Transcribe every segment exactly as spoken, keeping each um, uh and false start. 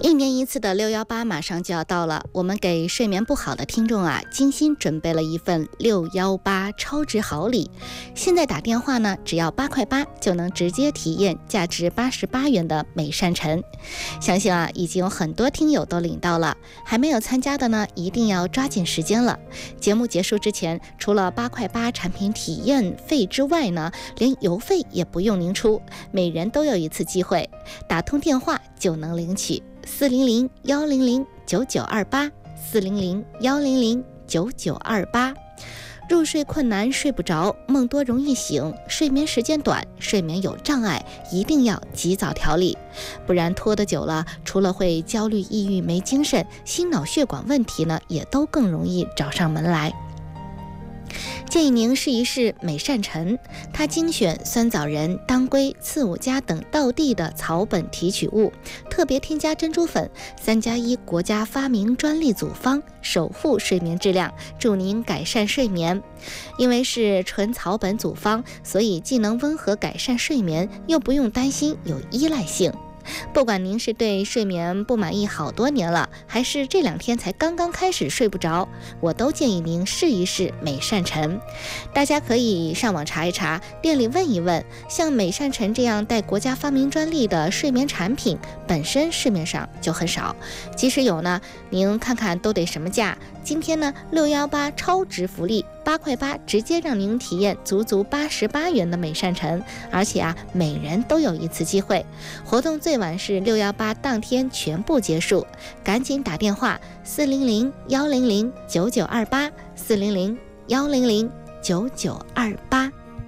一年一次的六一八马上就要到了，我们给睡眠不好的听众啊，精心准备了一份六一八超值好礼。现在打电话呢，只要八块八就能直接体验价值八十八元的美善晨。相信啊，已经有很多听友都领到了，还没有参加的呢，一定要抓紧时间了。节目结束之前，除了八块八产品体验费之外呢，连邮费也不用您出，每人都有一次机会，打通电话就能领取。四零零幺零零九九二八，四零零幺零零九九二八。入睡困难，睡不着，梦多容易醒，睡眠时间短，睡眠有障碍，一定要及早调理，不然拖得久了，除了会焦虑、抑郁、没精神，心脑血管问题呢，也都更容易找上门来。建议您试一试美善晨，它精选酸枣仁、当归、刺五加等道地的草本提取物，特别添加珍珠粉，三加一国家发明专利组方，守护睡眠质量，助您改善睡眠。因为是纯草本组方，所以既能温和改善睡眠，又不用担心有依赖性。不管您是对睡眠不满意好多年了，还是这两天才刚刚开始睡不着，我都建议您试一试美善晨。大家可以上网查一查，店里问一问，像美善晨这样带国家发明专利的睡眠产品，本身市面上就很少，即使有呢，您看看都得什么价。今天呢，六一八超值福利，八块八直接让您体验足足八十八元的美善晨，而且啊，每人都有一次机会。活动最晚是六一八当天全部结束，赶紧打电话四零零幺零零九九二八，四零零幺零零九九二八。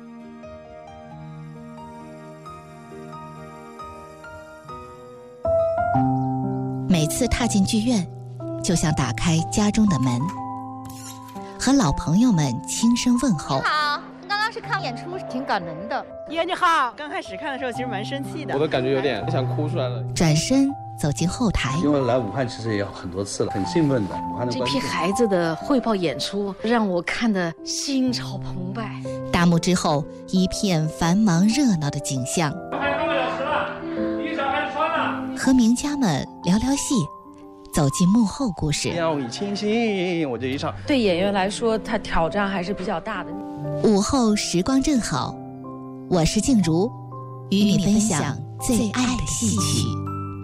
每次踏进剧院，就像打开家中的门，和老朋友们轻声问候。 你好，刚刚是看演出，挺感人的。 爷你好，刚开始看的时候其实蛮生气的， 我都感觉有点想哭出来了。 转身走进后台， 因为来武汉其实也有很多次了，很兴奋的。武汉的这批孩子的汇报演出让我看得心潮澎湃。 大幕之后，一片繁忙热闹的景象。 还有半个小时了，衣裳还穿了。 和名家们聊聊戏，走进幕后故事。 要你清醒，我这一唱， 对演员来说，他挑战还是比较大的。 午后时光正好，我是静茹，与你分享最爱的戏曲。